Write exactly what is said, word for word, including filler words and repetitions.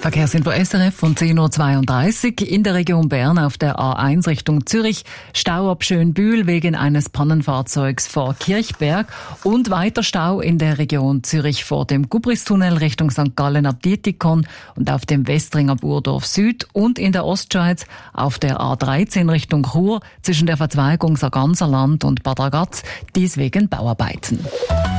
Verkehrsinfo S R F von zehn Uhr zweiunddreißig. In der Region Bern auf der A eins Richtung Zürich. Stau ab Schönbühl wegen eines Pannenfahrzeugs vor Kirchberg. Und weiter Stau in der Region Zürich vor dem Gubristunnel Richtung Sankt Gallen ab Dietikon und auf dem Westring ab Urdorf Süd. Und in der Ostschweiz auf der A dreizehn Richtung Chur zwischen der Verzweigung Sarganserland und Bad Ragaz. Dies wegen Bauarbeiten.